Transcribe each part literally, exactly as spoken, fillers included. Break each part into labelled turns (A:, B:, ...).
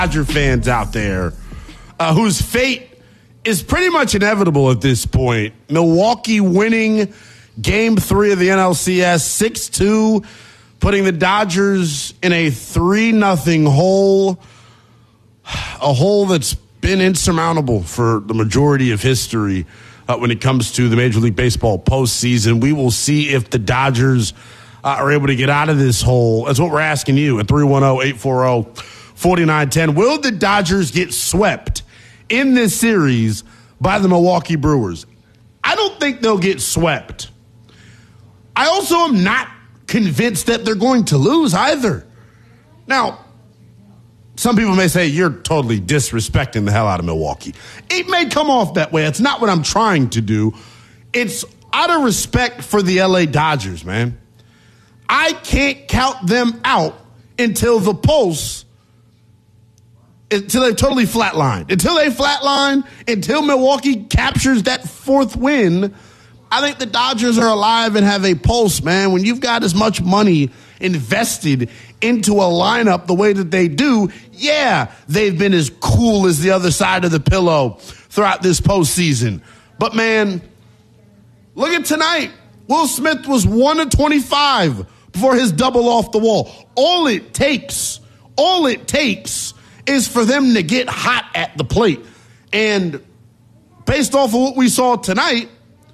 A: Dodger fans out there uh, whose fate is pretty much inevitable at this point. Milwaukee winning game three of the N L C S six two, putting the Dodgers in a three nothing hole, a hole that's been insurmountable for the majority of history uh, when it comes to the Major League Baseball postseason. We will see if the Dodgers uh, are able to get out of this hole. That's what we're asking you at three one zero, eight four zero, four nine one zero. Will the Dodgers get swept in this series by the Milwaukee Brewers? I don't think they'll get swept. I also am not convinced that they're going to lose either. Now, some people may say you're totally disrespecting the hell out of Milwaukee. It may come off that way. It's not what I'm trying to do. It's out of respect for the L A Dodgers, man. I can't count them out until the Pulse, until they totally flatline. Until they flatline, until Milwaukee captures that fourth win, I think the Dodgers are alive and have a pulse, man. When you've got as much money invested into a lineup the way that they do, yeah, they've been as cool as the other side of the pillow throughout this postseason. But, man, look at tonight. Will Smith was one of twenty-five before his double off the wall. All it takes, all it takes is for them to get hot at the plate. And based off of what we saw tonight,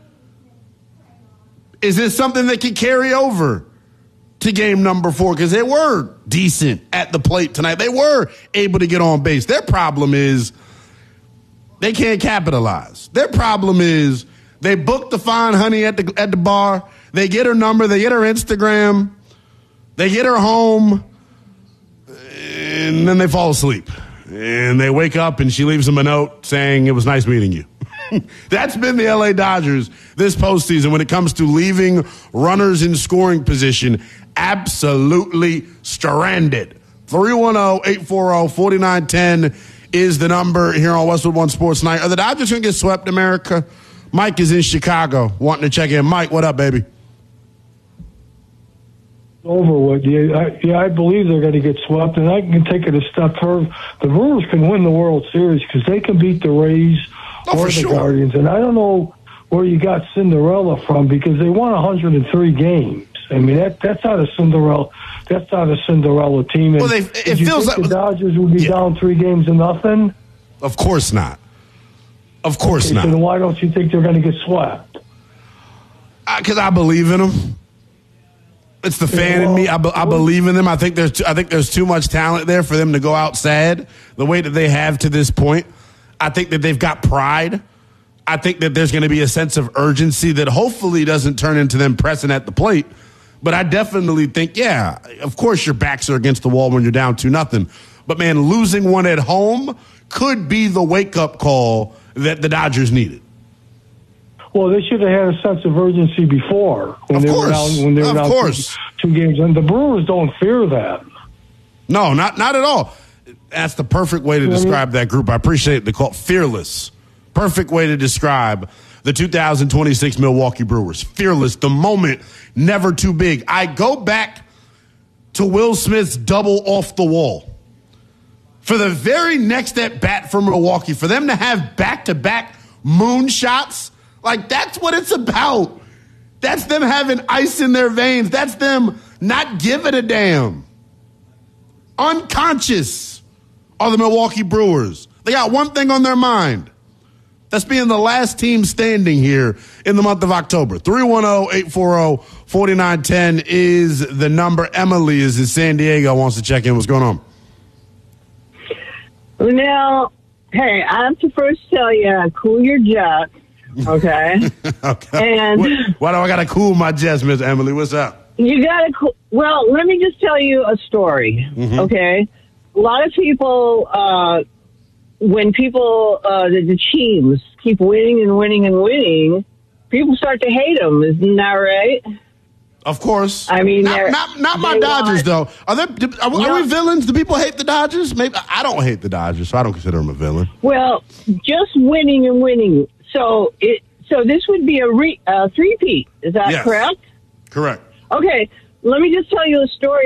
A: is this something that can carry over to game number four? Because they were decent at the plate tonight. They were able to get on base. Their problem is they can't capitalize. Their problem is they book the fine honey at the at the bar. They get her number. They get her Instagram. They get her home. And then they fall asleep. And they wake up and she leaves them a note saying, "It was nice meeting you." That's been the L A Dodgers this postseason when it comes to leaving runners in scoring position absolutely stranded. three one zero, eight four zero, four nine one zero is the number here on Westwood One Sports Night. Are the Dodgers going to get swept, America? Mike is in Chicago wanting to check in. Mike, what up, baby?
B: Over with. Yeah, I, yeah, I believe they're going to get swept, and I can take it a step further. The Brewers can win the World Series because they can beat the Rays
A: oh,
B: or the
A: sure.
B: Guardians. And I don't know where you got Cinderella from because they won one hundred three games. I mean, that that's not a Cinderella. That's not a Cinderella team. And
A: well, they, it
B: did you
A: feels
B: think
A: like
B: the Dodgers would be yeah. down three games to nothing.
A: Of course not. Of course
B: okay,
A: not.
B: So then why don't you think they're going to get swept?
A: Because I, I believe in them. It's the fan
B: yeah, well,
A: in me. I, be, I believe in them. I think there's too, I think there's too much talent there for them to go out sad the way that they have to this point. I think that they've got pride. I think that there's going to be a sense of urgency that hopefully doesn't turn into them pressing at the plate. But I definitely think, yeah, of course your backs are against the wall when you're down two nothing. But man, losing one at home could be the wake up call that the Dodgers needed.
B: Well, they should have had a sense of urgency before when
A: of
B: they
A: course.
B: were down when they were
A: of
B: down
A: course.
B: Two, two games, and the Brewers don't fear that.
A: No, not not at all. That's the perfect way to
B: you know
A: describe
B: I mean?
A: that group. I appreciate the call. Fearless. Perfect way to describe the two thousand twenty-six Milwaukee Brewers. Fearless. The moment, never too big. I go back to Will Smith's double off the wall. For the very next at bat for Milwaukee, for them to have back-to-back moonshots, like that's what it's about. That's them having ice in their veins. That's them not giving a damn. Unconscious are the Milwaukee Brewers. They got one thing on their mind. That's being the last team standing here in the month of October. three one zero, eight four zero, four nine one zero is the number. Emily is in San Diego, wants to check in. What's going on?
C: Now, hey, I have to first tell you, cool your jets, okay?
A: okay.
C: And
A: what, why do I got to cool my jets, Miss Emily? What's up?
C: You got to cool. Well, let me just tell you a story, mm-hmm. okay? A lot of people, uh, when people, uh, the, the teams keep winning and winning and winning, people start to hate them. Isn't that right?
A: Of course.
C: I mean,
A: not, not, not my Dodgers, want, though. Are there? Are, are
C: no.
A: we villains? Do people hate the Dodgers? Maybe I don't hate the Dodgers, so I don't consider them a villain.
C: Well, just winning and winning. So it. So this would be a re, uh, three-peat. Is that
A: yes.
C: correct?
A: Correct.
C: Okay. Let me just tell you a story.